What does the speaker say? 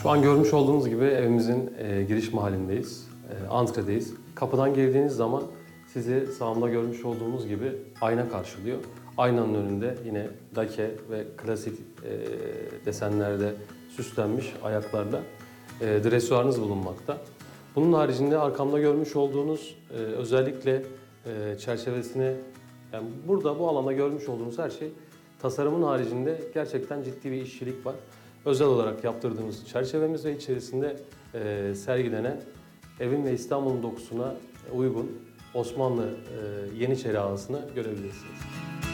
Şu an görmüş olduğunuz gibi evimizin giriş mahallindeyiz. Antredeyiz. Kapıdan girdiğiniz zaman sizi sağımda görmüş olduğunuz gibi ayna karşılıyor. Aynanın önünde yine dake ve klasik desenlerde süslenmiş ayaklarla dresuarınız bulunmakta. Bunun haricinde arkamda görmüş olduğunuz özellikle çerçevesini, yani burada bu alanda görmüş olduğunuz her şey tasarımın haricinde gerçekten ciddi bir işçilik var. Özel olarak yaptırdığımız çerçevemiz ve içerisinde sergilenen evin ve İstanbul'un dokusuna uygun Osmanlı Yeniçeri ağasını görebilirsiniz.